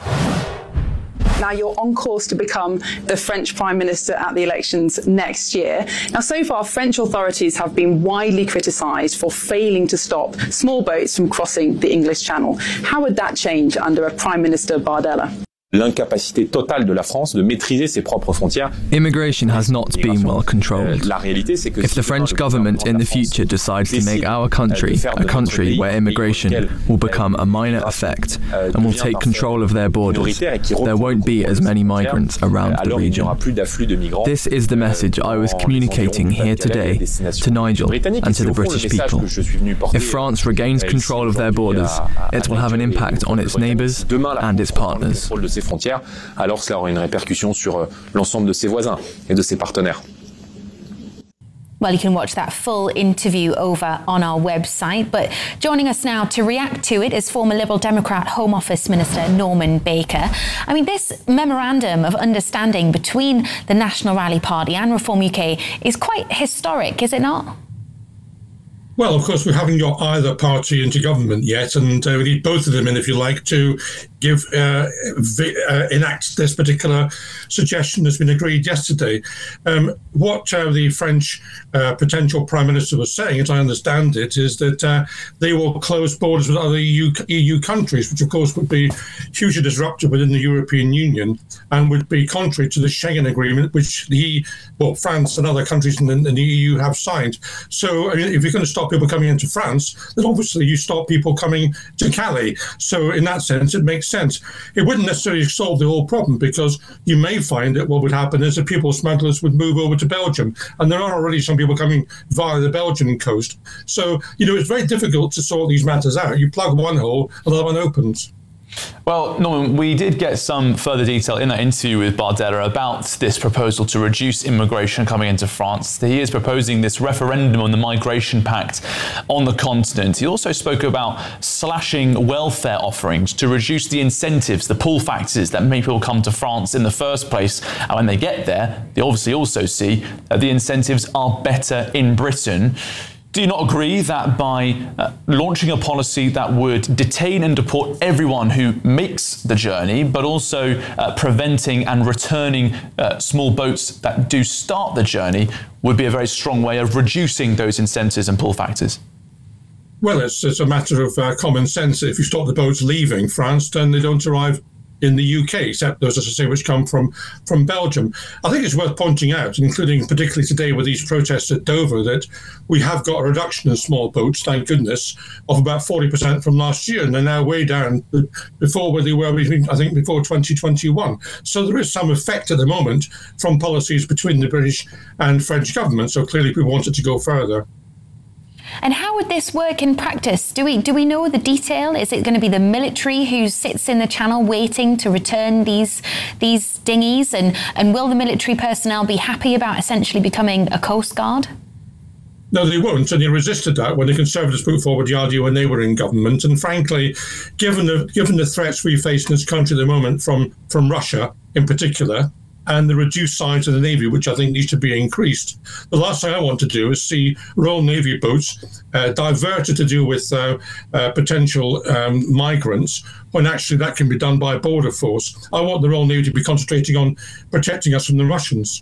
Now you're on course to become the French Prime Minister at the elections next year. Now, so far, French authorities have been widely criticised for failing to stop small boats from crossing the English Channel. How would that change under a Prime Minister Bardella?
L'incapacité totale de la France de maîtriser ses propres frontières.
Immigration has not been well controlled. If the French government in the future decides to make our country a country where immigration will become a minor effect and will take control of their borders, there won't be as many migrants around the region. This is the message I was communicating here today to Nigel and to the British people. If France regains control of their borders, it will have an impact on its neighbours and its partners.
Frontières, alors cela aura une répercussion sur l'ensemble de ses voisins et de ses partenaires.
Well, you can watch that full interview over on our website. But joining us now to react to it is former Liberal Democrat Home Office Minister Norman Baker. I mean, this memorandum of understanding between the National Rally Party and Reform U K is quite historic, is it not?
Well, of course, we haven't got either party into government yet, and uh, we need both of them in, if you like, to give uh, vi- uh, enact this particular suggestion that's been agreed yesterday. Um, what uh, the French uh, potential Prime Minister was saying, as I understand it, is that uh, they will close borders with other E U, E U countries, which of course would be hugely disruptive within the European Union and would be contrary to the Schengen Agreement, which the well, France and other countries in the, in the E U have signed. So, I mean, if you're going to stop people coming into France, then obviously you stop people coming to Calais. So in that sense, it makes sense. It wouldn't necessarily solve the whole problem, because you may find that what would happen is that people smugglers would move over to Belgium, and there are already some people coming via the Belgian coast. So, you know, it's very difficult to sort these matters out. You plug one hole, another one opens.
Well, Norman, we did get some further detail in that interview with Bardella about this proposal to reduce immigration coming into France. He is proposing this referendum on the Migration Pact on the continent. He also spoke about slashing welfare offerings to reduce the incentives, the pull factors that make people come to France in the first place. And when they get there, they obviously also see that the incentives are better in Britain. Do you not agree that by uh, launching a policy that would detain and deport everyone who makes the journey, but also uh, preventing and returning uh, small boats that do start the journey, would be a very strong way of reducing those incentives and pull factors?
Well, it's, it's a matter of uh, common sense. If you stop the boats leaving France, then they don't arrive in the U K, except those, as I say, which come from, from Belgium. I think it's worth pointing out, including particularly today with these protests at Dover, that we have got a reduction in small boats, thank goodness, of about forty percent from last year, and they're now way down before where they were, I think, before twenty twenty-one. So there is some effect at the moment from policies between the British and French government, so clearly people wanted to go further.
And how would this work in practice? Do we do we know the detail? Is it going to be the military who sits in the channel waiting to return these these dinghies? And, and will the military personnel be happy about essentially becoming a Coast Guard?
No, they won't, and they resisted that when the Conservatives put forward the idea when they were in government. And frankly, given the given the threats we face in this country at the moment from, from Russia in particular, and the reduced size of the Navy, which I think needs to be increased, the last thing I want to do is see Royal Navy boats uh, diverted to deal with uh, uh, potential um, migrants, when actually that can be done by a border force. I want the Royal Navy to be concentrating on protecting us from the Russians.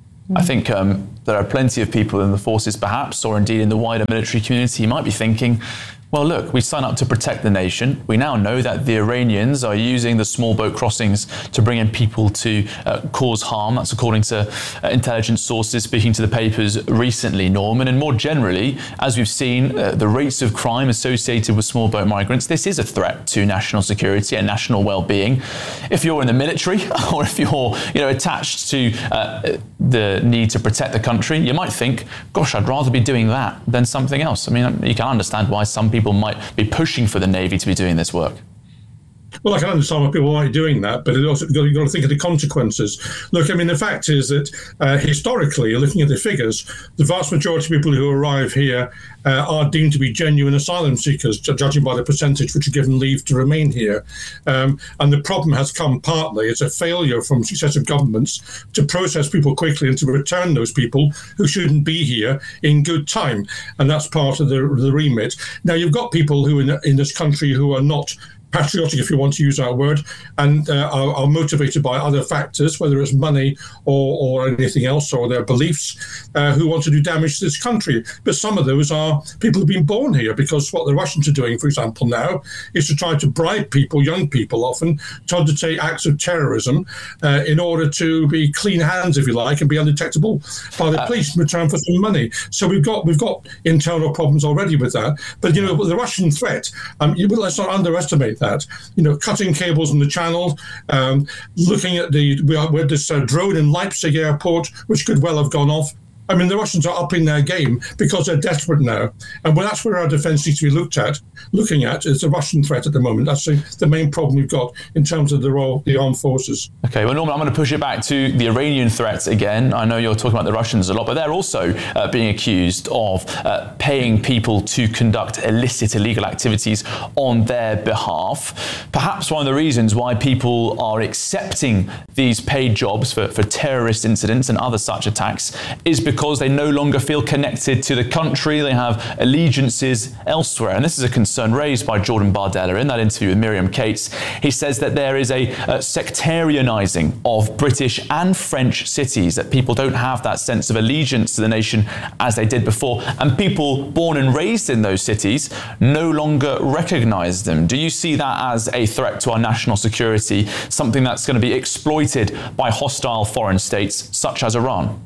I think um, there are plenty of people in the forces, perhaps, or indeed in the wider military community, who might be thinking, well, look, we sign up to protect the nation. We now know that the Iranians are using the small boat crossings to bring in people to uh, cause harm. That's according to uh, intelligence sources speaking to the papers recently, Norman. And more generally, as we've seen, uh, the rates of crime associated with small boat migrants, this is a threat to national security and national well-being. If you're in the military or if you're, you know, attached to uh, the need to protect the country, you might think, gosh, I'd rather be doing that than something else. I mean, you can understand why some people People might be pushing for the Navy to be doing this work.
Well, I can understand why people might be doing that, but it also, you've got to think of the consequences. Look, I mean, the fact is that uh, historically, looking at the figures, the vast majority of people who arrive here uh, are deemed to be genuine asylum seekers, judging by the percentage which are given leave to remain here. Um, and the problem has come partly, it's a failure from successive governments to process people quickly and to return those people who shouldn't be here in good time. And that's part of the, the remit. Now, you've got people who in, in this country who are not patriotic, if you want to use that word, and uh, are, are motivated by other factors, whether it's money or, or anything else, or their beliefs, uh, who want to do damage to this country. But some of those are people who've been born here, because what the Russians are doing, for example, now, is to try to bribe people, young people often, to undertake acts of terrorism uh, in order to be clean hands, if you like, and be undetectable by the police in return for some money. So we've got we've got internal problems already with that. But, you know, the Russian threat, um, you, let's not underestimate that. You know, cutting cables in the channel, um, looking at the, we had this uh, drone in Leipzig airport, which could well have gone off. I mean, the Russians are upping their game because they're desperate now. And well, that's where our defence needs to be looked at, looking at, is the Russian threat at the moment. That's the, the main problem we've got in terms of the role, the armed forces.
OK, well, Norman, I'm going to push it back to the Iranian threats again. I know you're talking about the Russians a lot, but they're also uh, being accused of uh, paying people to conduct illicit, illegal activities on their behalf. Perhaps one of the reasons why people are accepting these paid jobs for, for terrorist incidents and other such attacks is because because they no longer feel connected to the country. They have allegiances elsewhere. And this is a concern raised by Jordan Bardella in that interview with Miriam Cates. He says that there is a, a sectarianising of British and French cities, that people don't have that sense of allegiance to the nation as they did before. And people born and raised in those cities no longer recognise them. Do you see that as a threat to our national security, something that's going to be exploited by hostile foreign states such as Iran?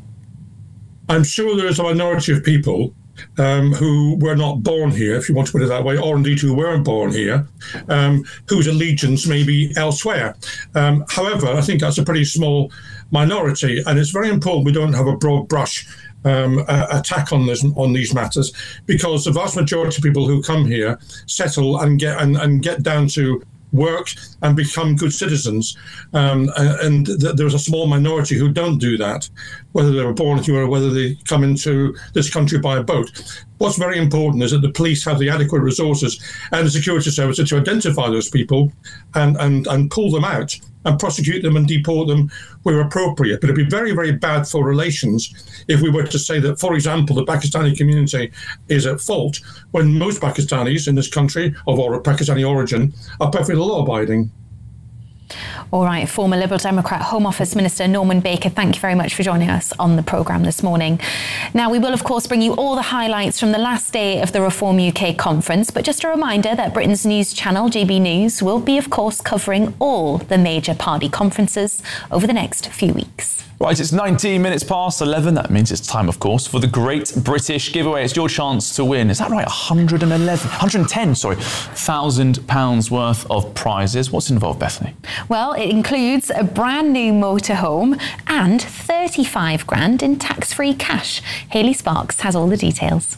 I'm sure there is a minority of people um, who were not born here, if you want to put it that way, or indeed who weren't born here, um, whose allegiance may be elsewhere. Um, however, I think that's a pretty small minority, and it's very important we don't have a broad brush Um, uh, attack on this on these matters, because the vast majority of people who come here settle and get and, and get down to work and become good citizens, um, and th- there's a small minority who don't do that, whether they were born here or whether they come into this country by a boat. What's very important is that the police have the adequate resources and the security services to identify those people and, and, and pull them out and prosecute them and deport them where appropriate. But it'd be very, very bad for relations if we were to say that, for example, the Pakistani community is at fault when most Pakistanis in this country of or Pakistani origin are perfectly law-abiding.
All right, former Liberal Democrat Home Office Minister Norman Baker, thank you very much for joining us on the programme this morning. Now, we will, of course, bring you all the highlights from the last day of the Reform U K conference, but just a reminder that Britain's news channel, G B News, will be, of course, covering all the major party conferences over the next few weeks.
Right, it's nineteen minutes past eleven. That means it's time, of course, for the Great British Giveaway. It's your chance to win. Is that right? one hundred eleven, one hundred ten, sorry, thousand pounds worth of prizes. What's involved, Bethany?
Well, it includes a brand new motorhome and thirty-five grand in tax-free cash. Hayley Sparks has all the details.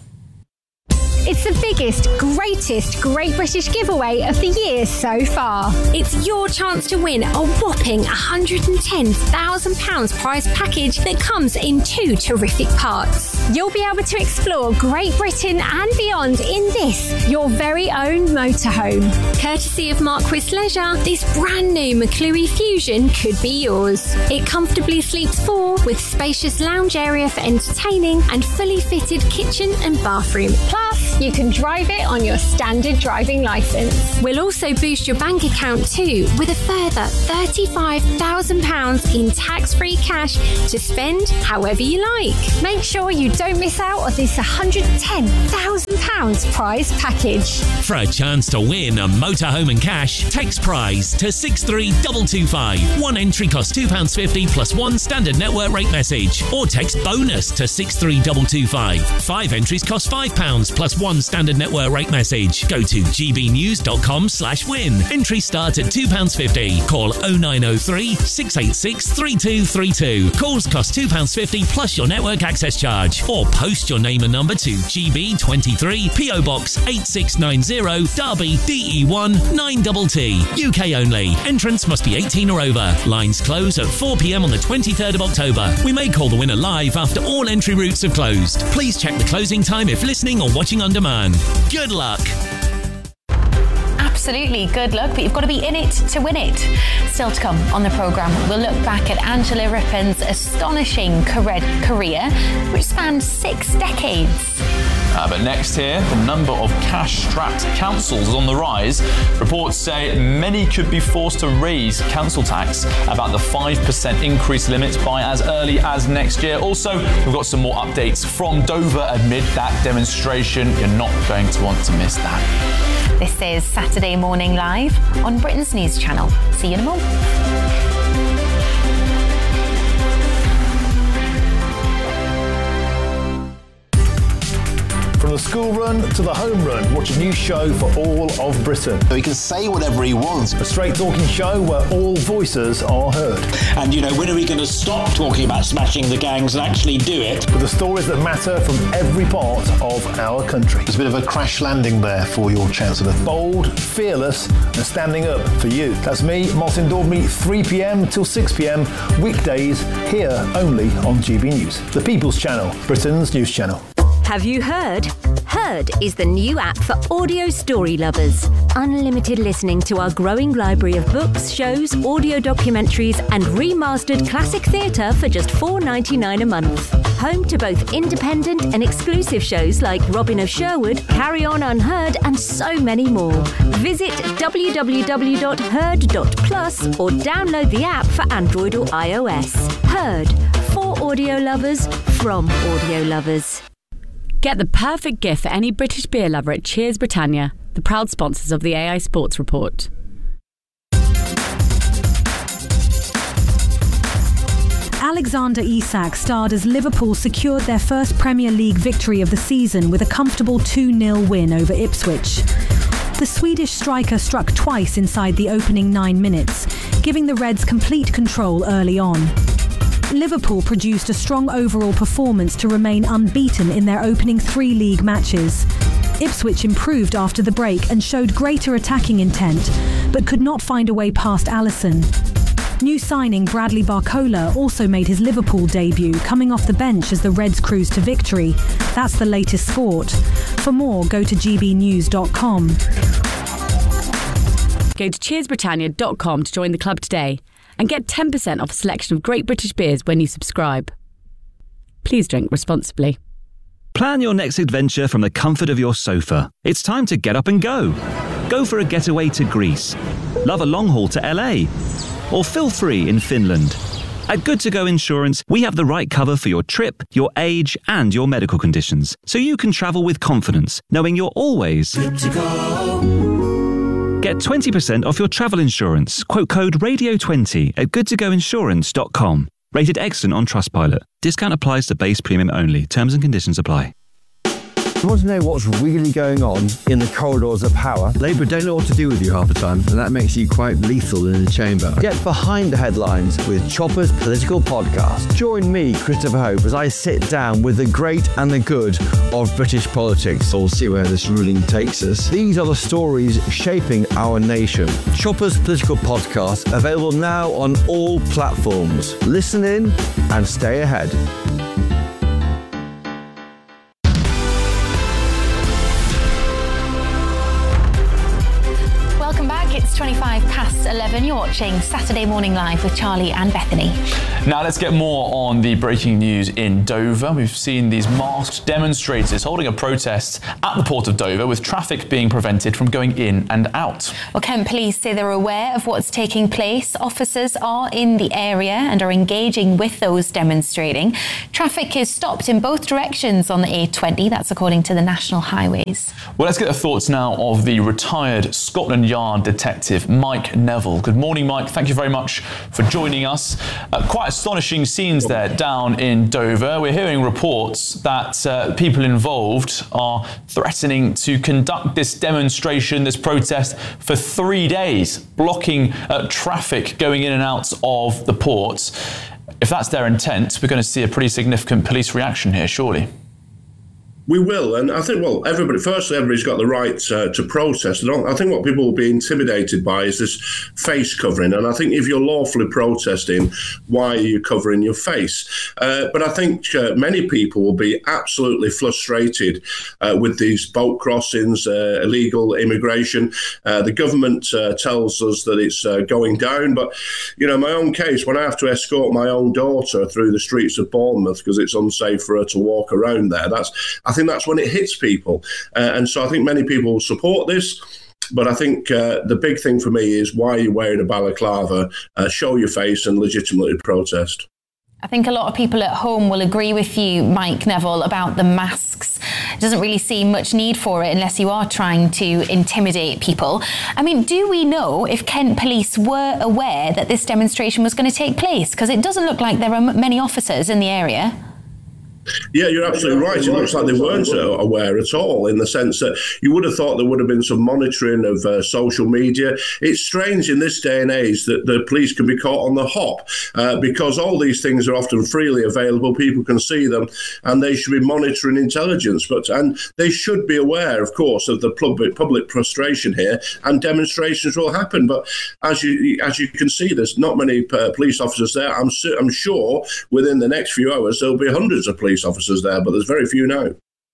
It's the biggest, greatest Great British Giveaway of the year so far. It's your chance to win a whopping one hundred ten thousand pounds prize package that comes in two terrific parts. You'll be able to explore Great Britain and beyond in this, your very own motorhome. Courtesy of Marquis Leisure, this brand new McClure Fusion could be yours. It comfortably sleeps four with spacious lounge area for entertaining and fully fitted kitchen and bathroom. Plus, you can drive it on your standard driving licence. We'll also boost your bank account too with a further thirty-five thousand pounds in tax-free cash to spend however you like. Make sure you don't miss out on this one hundred ten thousand pounds prize package.
For a chance to win a motorhome and cash, text prize to six three two two five. One entry costs two pounds fifty plus one standard network rate message. Or text bonus to six three two two five. Five entries cost five pounds plus one standard network rate message. Go to gbnews.com slash win. Entries start at two pounds fifty. Call oh nine oh three, six eight six, three two three two. Calls cost two pounds fifty plus your network access charge. Or post your name and number to G B twenty-three, P O Box eight six nine zero, Derby, D E one nine T T. U K only. Entrance must be eighteen or over. Lines close at four p m on the twenty-third of October. We may call the winner live after all entry routes have closed. Please check the closing time if listening or watching on demand. Good luck.
Absolutely, good luck, but you've got to be in it to win it. Still to come on the programme, we'll look back at Angela Rippon's astonishing career, which spanned six decades.
Uh, but next here, the number of cash-strapped councils is on the rise. Reports say many could be forced to raise council tax about the five percent increase limit by as early as next year. Also, we've got some more updates from Dover amid that demonstration. You're not going to want to miss that.
This is Saturday Morning Live on Britain's News Channel. See you in a moment.
From the school run to the home run, watch a new show for all of Britain.
He can say whatever he wants.
A straight talking show where all voices are heard.
And, you know, when are we going to stop talking about smashing the gangs and actually do it?
With the stories that matter from every part of our country.
There's a bit of a crash landing there for your Chancellor.
Bold, fearless and standing up for you. That's me, Martin Daubney, three p m till six p m, weekdays, here only on G B News. The People's Channel, Britain's news channel.
Have you heard? Heard is the new app for audio story lovers. Unlimited listening to our growing library of books, shows, audio documentaries and remastered classic theatre for just four pounds ninety-nine a month. Home to both independent and exclusive shows like Robin of Sherwood, Carry On Unheard and so many more. Visit w w w dot heard dot plus or download the app for Android or iOS. Heard, for audio lovers, from audio lovers.
Get the perfect gift for any British beer lover at Cheers Britannia, the proud sponsors of the A I Sports Report.
Alexander Isak starred as Liverpool secured their first Premier League victory of the season with a comfortable two nil win over Ipswich. The Swedish striker struck twice inside the opening nine minutes, giving the Reds complete control early on. Liverpool produced a strong overall performance to remain unbeaten in their opening three league matches. Ipswich improved after the break and showed greater attacking intent, but could not find a way past Alisson. New signing Bradley Barcola also made his Liverpool debut, coming off the bench as the Reds cruised to victory. That's the latest sport. For more, go to g b news dot com.
Go to cheers britannia dot com to join the club today and get ten percent off a selection of great British beers when you subscribe. Please drink responsibly.
Plan your next adventure from the comfort of your sofa. It's time to get up and go.
Go for a getaway to Greece. Love a long haul to L A. Or feel free in Finland. At Good To Go Insurance, we have the right cover for your trip, your age, and your medical conditions, so you can travel with confidence, knowing you're always good to go. Get twenty percent off your travel insurance. Quote code radio twenty at good to go insurance dot com. Rated excellent on Trustpilot. Discount applies to base premium only. Terms and conditions apply.
You want to know what's really going on in the corridors of power? Labour don't know what to do with you half the time, and that makes you quite lethal in the chamber. Get behind the headlines with Chopper's Political Podcast. Join me, Christopher Hope, as I sit down with the great and the good of British politics. We'll see where this ruling takes us. These are the stories shaping our nation. Chopper's Political Podcast, available now on all platforms. Listen in and stay ahead.
It's twenty-five past eleven. You're watching Saturday Morning Live with Charlie and Bethany.
Now let's get more on the breaking news in Dover. We've seen these masked demonstrators holding a protest at the port of Dover, with traffic being prevented from going in and out.
Well, Kent Police say they're aware of what's taking place. Officers are in the area and are engaging with those demonstrating. Traffic is stopped in both directions on the A twenty. That's according to the National Highways.
Well, let's get the thoughts now of the retired Scotland Yard detective Mike Neville. Good morning, Mike. Thank you very much for joining us. Uh, quite astonishing scenes there down in Dover. We're hearing reports that uh, people involved are threatening to conduct this demonstration, this protest, for three days, blocking uh, traffic going in and out of the port. If that's their intent, we're going to see a pretty significant police reaction here, surely.
We will, and I think, well, everybody, firstly, everybody's got the right uh, to protest. And I think what people will be intimidated by is this face covering. And I think if you're lawfully protesting, why are you covering your face? Uh, but I think uh, many people will be absolutely frustrated uh, with these boat crossings, uh, illegal immigration. Uh, the government uh, tells us that it's uh, going down. But, you know, my own case, when I have to escort my own daughter through the streets of Bournemouth because it's unsafe for her to walk around there, that's, I I think that's when it hits people. Uh, and so I think many people will support this. But I think uh, the big thing for me is, why are you wearing a balaclava? Uh, show your face and legitimately protest.
I think a lot of people at home will agree with you, Mike Neville, about the masks. It doesn't really seem much need for it unless you are trying to intimidate people. I mean, do we know if Kent Police were aware that this demonstration was going to take place? Because it doesn't look like there are many officers in the area.
Yeah, you're absolutely right. It looks like they weren't aware at all, in the sense that you would have thought there would have been some monitoring of uh, social media. It's strange in this day and age that the police can be caught on the hop uh, because all these things are often freely available. People can see them, and they should be monitoring intelligence. But and they should be aware, of course, of the public public frustration here, and demonstrations will happen. But as you as you can see, there's not many uh, police officers there. I'm I'm sure within the next few hours there'll be hundreds of police officers there, but there's very few now.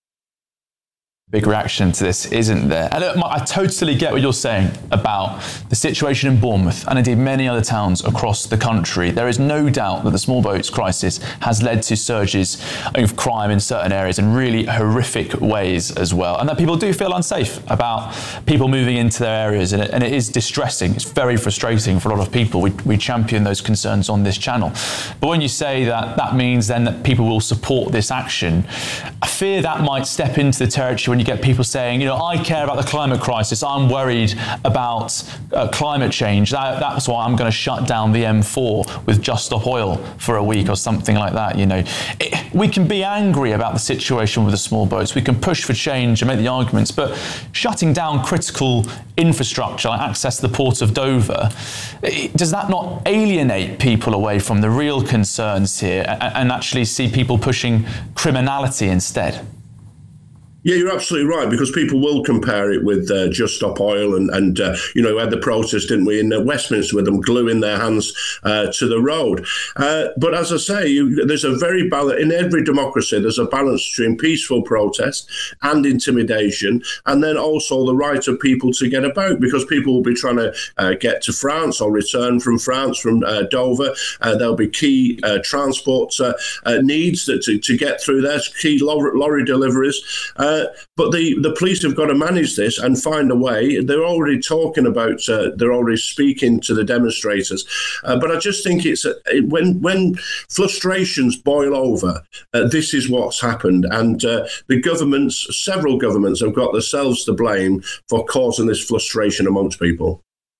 Big reaction to this, isn't there? And look, I totally get what you're saying about the situation in Bournemouth and indeed many other towns across the country. There is no doubt that the small boats crisis has led to surges of crime in certain areas in really horrific ways as well, and that people do feel unsafe about people moving into their areas, and it, and it is distressing. It's very frustrating for a lot of people. We, we champion those concerns on this channel. But when you say that that means then that people will support this action, I fear that might step into the territory when you get people saying, you know, I care about the climate crisis, I'm worried about uh, climate change, that, that's why I'm going to shut down the M four with Just Stop Oil for a week or something like that. You know, it, we can be angry about the situation with the small boats, we can push for change and make the arguments, but shutting down critical infrastructure like access to the port of Dover, it, does that not alienate people away from the real concerns here and, and actually see people pushing criminality instead?
Yeah, you're absolutely right, because people will compare it with uh, Just Stop Oil and, and uh, you know, we had the protest, didn't we, in uh, Westminster with them gluing their hands uh, to the road. Uh, but as I say, you, there's a very balance, in every democracy, there's a balance between peaceful protest and intimidation, and then also the right of people to get about, because people will be trying to uh, get to France or return from France, from uh, Dover. Uh, there'll be key uh, transport uh, uh, needs that to, to get through there, key lorry, lorry deliveries. Uh, Uh, but the, the police have got to manage this and find a way. They're already talking about, uh, they're already speaking to the demonstrators. Uh, but I just think it's uh, when when frustrations boil over, uh, this is what's happened. And uh, the governments, several governments, have got themselves to blame for causing this frustration amongst people.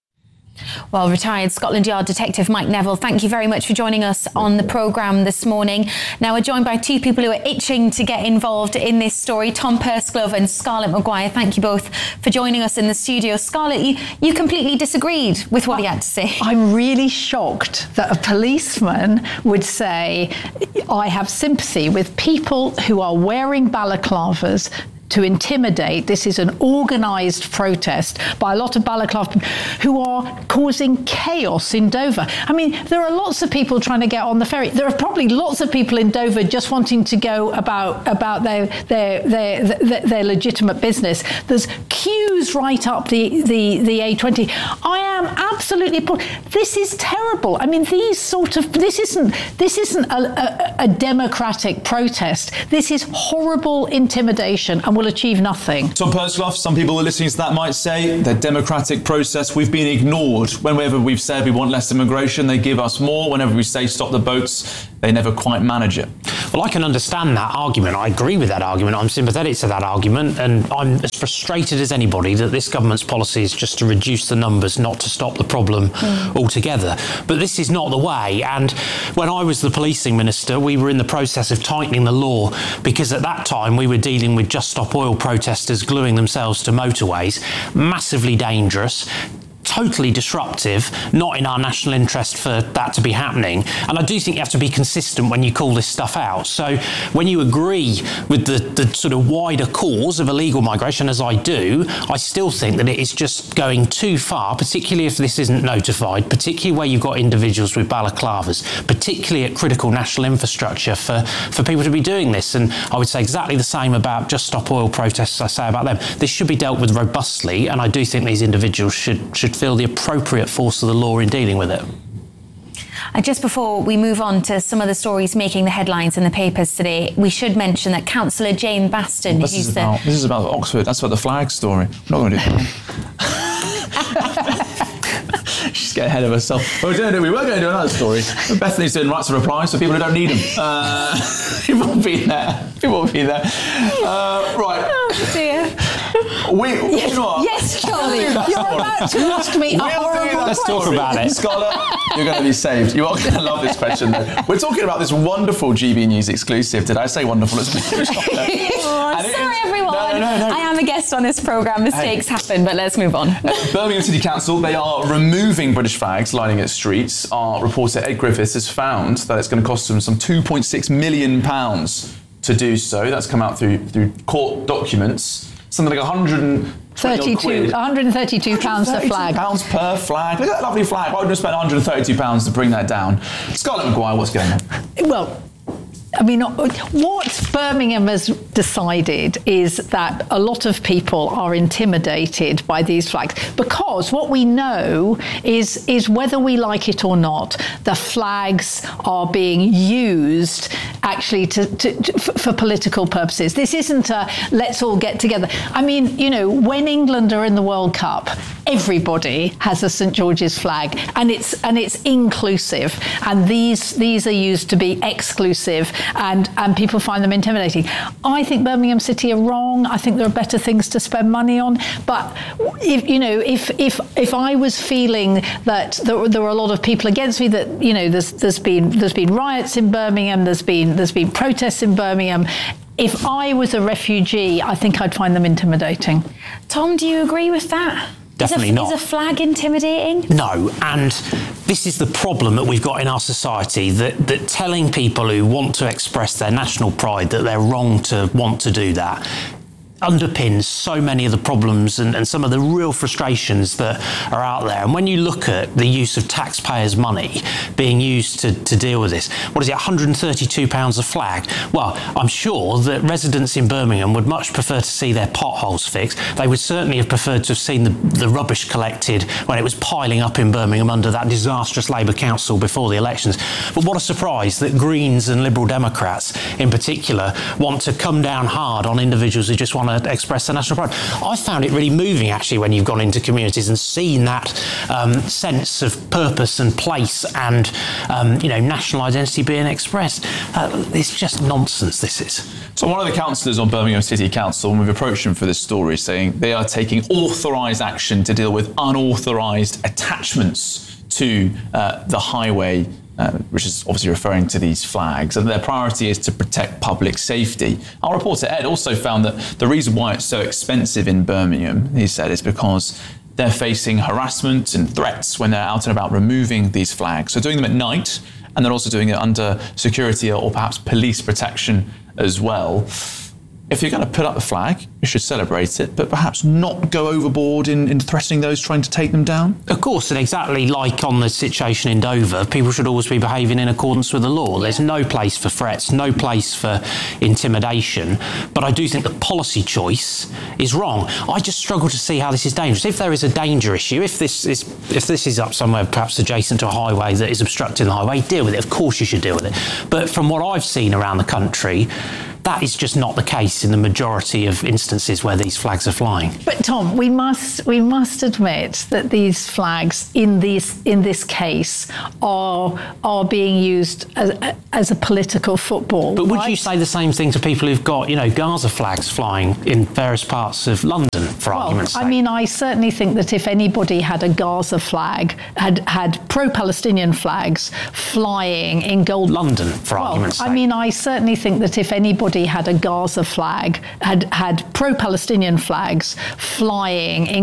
Well, retired Scotland Yard detective Mike Neville, thank you very much for joining us on the programme this morning. Now, we're joined by two people who are itching to get involved in this story, Tom Pursglove and Scarlett Maguire. Thank you both for joining us in the studio. Scarlett, you, you completely disagreed with what he had to say.
I'm really shocked that a policeman would say, I have sympathy with people who are wearing balaclavas to intimidate. This is an organised protest by a lot of balaclava who are causing chaos in Dover. I mean, there are lots of people trying to get on the ferry. There are probably lots of people in Dover just wanting to go about about their their their their, their legitimate business. There's queues right up the the, the A twenty. I am absolutely appalled. This is terrible. I mean, these sort of this isn't this isn't a, a, a democratic protest. This is horrible intimidation, and will achieve nothing.
Tom Pursglove, some people listening to that might say the democratic process, we've been ignored. Whenever we've said we want less immigration, they give us more. Whenever we say stop the boats, they never quite manage it.
Well, I can understand that argument. I agree with that argument. I'm sympathetic to that argument, and I'm as frustrated as anybody that this government's policy is just to reduce the numbers, not to stop the problem mm. altogether. But this is not the way. And when I was the policing minister, we were in the process of tightening the law, because at that time we were dealing with Just Stop Oil protesters gluing themselves to motorways. Massively dangerous, totally disruptive, not in our national interest for that to be happening. And I do think you have to be consistent when you call this stuff out. So when you agree with the, the sort of wider cause of illegal migration, as I do, I still think that it is just going too far, particularly if this isn't notified, particularly where you've got individuals with balaclavas, particularly at critical national infrastructure for, for people to be doing this. And I would say exactly the same about Just Stop Oil protests I say about them. This should be dealt with robustly, and I do think these individuals should, should feel the appropriate force of the law in dealing with it.
And just before we move on to some of the stories making the headlines in the papers today, we should mention that Councillor Jane Baston,
this
who's
is
the...
About, this is about Oxford, that's about the flag story. I'm not going to do that. She's getting ahead of herself. Well, we, we were going to do another story. Bethany's doing rights of reply, so people who don't need them. Uh, it won't be there. It won't be there. Uh, right.
Oh, dear.
We,
yes,
you know what?
yes, Charlie, you're about to ask me a horrible
Let's
question.
talk about it. Scarlett, you're going to be saved. You are going to love this question, though. We're talking about this wonderful G B News exclusive. Did I say wonderful? It's
oh, sorry, is, everyone.
No, no, no, no.
I am a guest on this programme. Mistakes hey. happen, but let's move on.
Uh, Birmingham City Council, they are removing British flags lining its streets. Our reporter Ed Griffiths has found that it's going to cost them some two point six million pounds to do so. That's come out through through court documents. Something like one hundred
thirty-two, one hundred thirty-two pounds a flag.
Pounds per flag. Look at that lovely flag. Why would we spend one hundred thirty-two pounds to bring that down? Scarlett Maguire, what's going on?
Well, I mean, what Birmingham has decided is that a lot of people are intimidated by these flags, because what we know is, is whether we like it or not, the flags are being used actually to, to, to, for political purposes. This isn't a let's all get together. I mean, you know, when England are in the World Cup, everybody has a St George's flag, and it's and it's inclusive, and these these are used to be exclusive. And, and people find them intimidating. I think Birmingham City are wrong. I think there are better things to spend money on. But if you know, if if if I was feeling that there, there were a lot of people against me, that you know, there's there's been there's been riots in Birmingham, there's been there's been protests in Birmingham. If I was a refugee, I think I'd find them intimidating.
Tom, do you agree with that?
Definitely
is a,
not.
Is a flag intimidating?
No, and this is the problem that we've got in our society, that, that telling people who want to express their national pride that they're wrong to want to do that underpins so many of the problems and, and some of the real frustrations that are out there. And when you look at the use of taxpayers' money being used to, to deal with this, what is it, one hundred thirty-two pounds a flag? Well, I'm sure that residents in Birmingham would much prefer to see their potholes fixed. They would certainly have preferred to have seen the, the rubbish collected when it was piling up in Birmingham under that disastrous Labour council before the elections. But what a surprise that Greens and Liberal Democrats in particular want to come down hard on individuals who just want to express their national pride. I found it really moving actually when you've gone into communities and seen that um, sense of purpose and place and um, you know, national identity being expressed. Uh, it's just nonsense, this is.
So one of the councillors on Birmingham City Council, when we've approached them for this story, saying they are taking authorised action to deal with unauthorised attachments to uh, the highway, Uh, which is obviously referring to these flags, and their priority is to protect public safety. Our reporter Ed also found that the reason why it's so expensive in Birmingham, he said, is because they're facing harassment and threats when they're out and about removing these flags. So doing them at night, and they're also doing it under security or perhaps police protection as well. If you're going to put up the flag, you should celebrate it, but perhaps not go overboard in, in threatening those trying to take them down?
Of course, and exactly like on the situation in Dover, people should always be behaving in accordance with the law. There's no place for threats, no place for intimidation, but I do think the policy choice is wrong. I just struggle to see how this is dangerous. If there is a danger issue, if this is if this is up somewhere perhaps adjacent to a highway that is obstructing the highway, deal with it. Of course you should deal with it. But from what I've seen around the country, that is just not the case in the majority of instances where these flags are flying.
But Tom, we must we must admit that these flags in this in this case are are being used as, as a political football.
But would
right?
you say the same thing to people who've got, you know, Gaza flags flying in various parts of London, for
well,
argument's sake?
I mean, I certainly think that if anybody had a Gaza flag, had had pro-Palestinian flags flying in gold,
London, for
well,
argument's sake.
I mean, I certainly think that if anybody had a Gaza flag, had had pro-Palestinian flags flying in